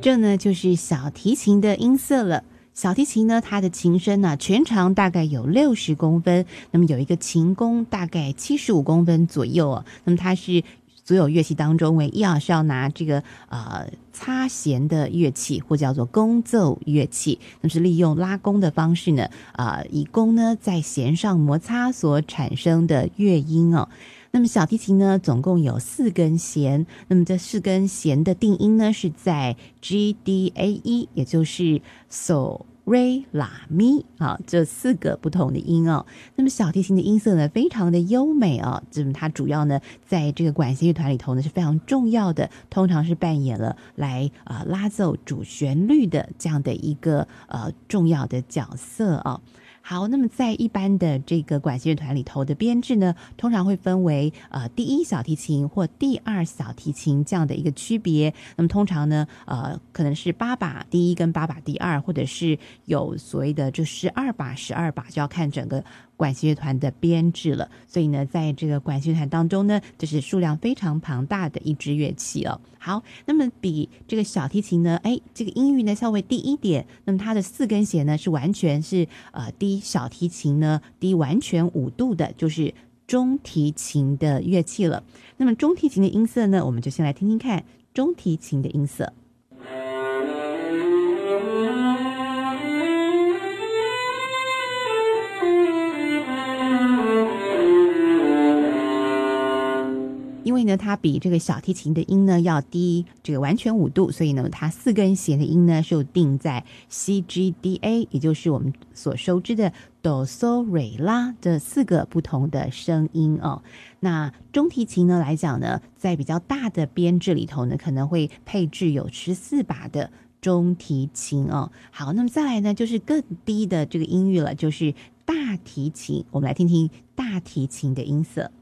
这呢就是小提琴的音色了。小提琴呢，它的琴身呢，全长大概有60公分，那么有一个琴弓大概75公分左右哦。那么它是所有乐器当中唯一是要拿这个擦弦的乐器，或叫做弓奏乐器。那么是利用拉弓的方式呢，以弓呢在弦上摩擦所产生的乐音哦。那么小提琴呢，总共有4根弦，那么这4根弦的定音呢是在 G D A E， 也就是嗦瑞拉咪这4个不同的音哦。那么小提琴的音色呢非常的优美哦，这么它主要呢在这个管弦乐团里头呢是非常重要的，通常是扮演了来拉奏主旋律的这样的一个重要的角色哦。好，那么在一般的这个管弦乐团里头的编制呢，通常会分为第1小提琴或第2小提琴这样的一个区别。那么通常呢可能是8把第1跟8把第2，或者是有所谓的就12把就要看整个管弦乐团的编制了。所以呢在这个管弦乐团当中呢，这是数量非常庞大的一支乐器哦。好，那么比这个小提琴呢这个音域呢稍微低一点，那么它的4根弦呢是完全是低小提琴呢低完全5度的，就是中提琴的乐器了。那么中提琴的音色呢，我们就先来听听看中提琴的音色。因为呢它比这个小提琴的音呢要低这个完全5度，所以呢它4根弦的音呢就定在 C G D A， 也就是我们所熟知的哆嗦瑞拉这4个不同的声音哦。那中提琴呢来讲呢，在比较大的编制里头呢，可能会配置有14把的中提琴哦。好，那么再来呢就是更低的这个音域了，就是大提琴。我们来听听大提琴的音色。